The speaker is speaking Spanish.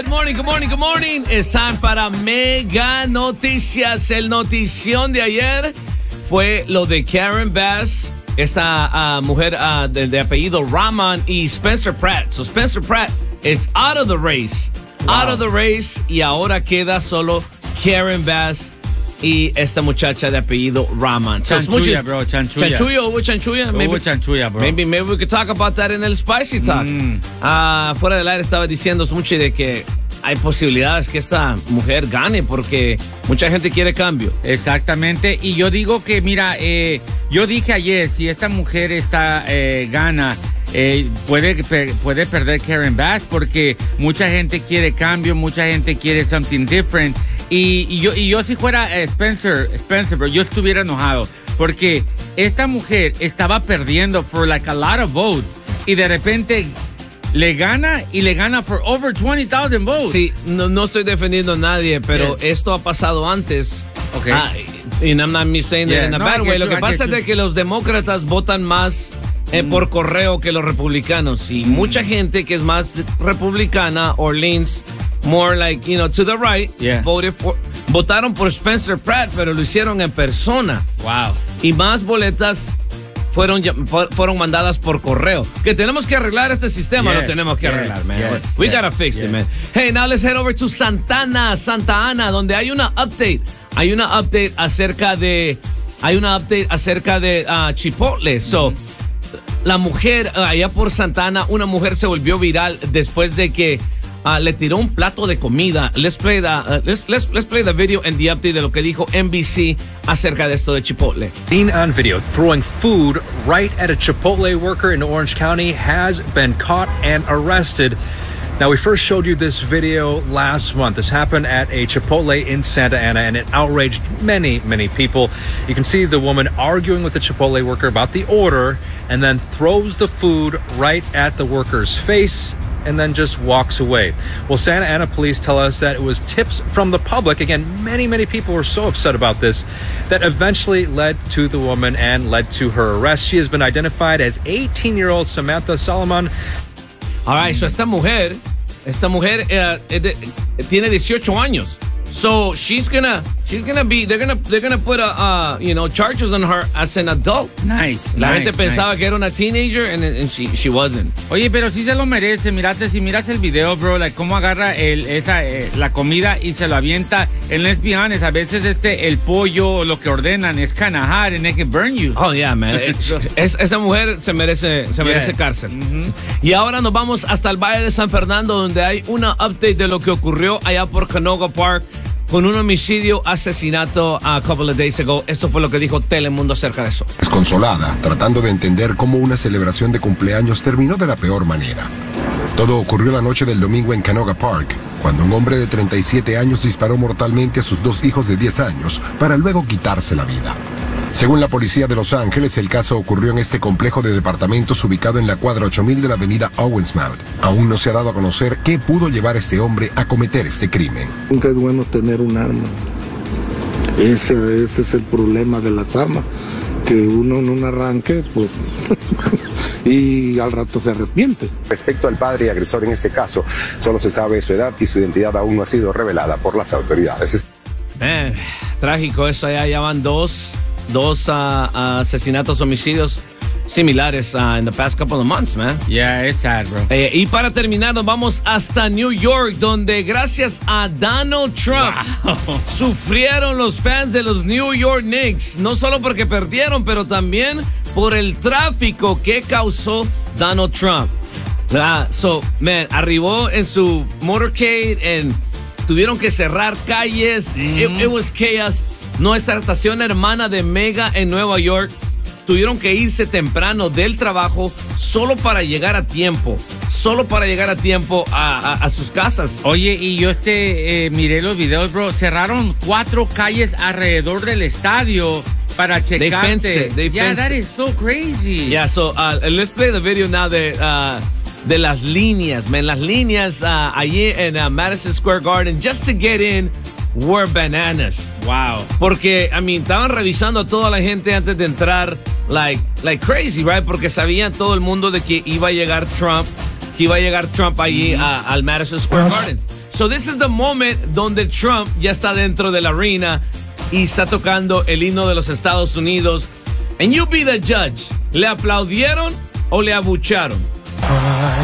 Good morning, good morning, good morning. It's time para Mega Noticias. El notición de ayer fue lo de Karen Bass, esta mujer de apellido Rahman, y Spencer Pratt. So Spencer Pratt is out of the race. Wow. Out of the race, y ahora queda solo Karen Bass y esta muchacha de apellido Rahman. Chanchulla, bro, chanchulla. Chanchulla, hubo chanchulla. Hubo chanchulla, bro. Maybe we could talk about that in el Spicy Talk. Fuera del aire estaba diciendo mucho de que hay posibilidades que esta mujer gane porque mucha gente quiere cambio. Exactamente. Y yo digo que, mira, yo dije ayer, si esta mujer gana, puede perder Karen Bass porque mucha gente quiere cambio, mucha gente quiere something different. Y yo si fuera Spencer, bro, yo estuviera enojado porque esta mujer estaba perdiendo for like a lot of votes y de repente le gana for over 20,000 votes. Sí, no estoy defendiendo a nadie, pero esto ha pasado antes. Okay. And I'm not saying that in a bad way. Lo que pasa es que los demócratas votan más por correo que los republicanos. Y mucha gente que es más republicana or leans more like, to the right, votaron por Spencer Pratt, pero lo hicieron en persona. Wow. Y más boletas fueron mandadas por correo. Que tenemos que arreglar este sistema, lo tenemos que arreglar, man. We gotta fix it, man. Hey, now let's head over to Santa Ana, donde hay una update. Hay una update acerca de Chipotle. So, la mujer allá por Santa Ana, una mujer se volvió viral después de que le tiró un plato de comida. Let's play the video and the update de lo que dijo NBC acerca de esto de Chipotle. Seen on video throwing food right at a Chipotle worker in Orange County has been caught and arrested. Now, we first showed you this video last month. This happened at a Chipotle in Santa Ana, and it outraged many, many people. You can see the woman arguing with the Chipotle worker about the order and then throws the food right at the worker's face and then just walks away. Well, Santa Ana police tell us that it was tips from the public. Again, many, many people were so upset about this that eventually led to the woman and led to her arrest. She has been identified as 18-year-old Samantha Solomon. All right, so esta mujer tiene 18 años. So they're gonna put charges on her as an adult. Nice. La gente pensaba que era una teenager and she wasn't. Oye, pero sí se lo merece. Si miras el video, bro, like cómo agarra la comida y se lo avienta. And let's be honest, a veces el pollo, lo que ordenan es kind of hot and it can burn you. Oh yeah, man. Esa mujer se merece cárcel. Y ahora nos vamos hasta el Valle de San Fernando, donde hay una update de lo que ocurrió allá por Canoga Park con un homicidio, asesinato a couple of days ago. Esto fue lo que dijo Telemundo acerca de eso. Desconsolada, tratando de entender cómo una celebración de cumpleaños terminó de la peor manera. Todo ocurrió la noche del domingo en Canoga Park, cuando un hombre de 37 años disparó mortalmente a sus dos hijos de 10 años para luego quitarse la vida. Según la policía de Los Ángeles, el caso ocurrió en este complejo de departamentos ubicado en la cuadra 8000 de la avenida Owensmouth. Aún no se ha dado a conocer qué pudo llevar a este hombre a cometer este crimen. Nunca es bueno tener un arma. Ese es el problema de las armas, que uno en un arranque, pues, y al rato se arrepiente. Respecto al padre y agresor en este caso, solo se sabe su edad y su identidad aún no ha sido revelada por las autoridades. Trágico eso, ya van dos asesinatos, homicidios similares in the past couple of months, man. Yeah, it's sad, bro. Y para terminar, nos vamos hasta New York, donde gracias a Donald Trump sufrieron los fans de los New York Knicks, no solo porque perdieron, pero también por el tráfico que causó Donald Trump. Arribó en su motorcade and tuvieron que cerrar calles. It was chaos. Nuestra estación hermana de Mega en Nueva York tuvieron que irse temprano del trabajo solo para llegar a tiempo a sus casas. Oye, y yo miré los videos, bro. Cerraron 4 calles alrededor del estadio para checarte. Yeah, that is so crazy. Yeah, so let's play the video now de las líneas, man. Las líneas allí en Madison Square Garden just to get in were bananas. Wow. Porque, estaban revisando a toda la gente antes de entrar like crazy, right? Porque sabían todo el mundo de que iba a llegar Trump allí al Madison Square Garden. So this is the moment donde Trump ya está dentro de la arena y está tocando el himno de los Estados Unidos. And you be the judge. ¿Le aplaudieron o le abucharon?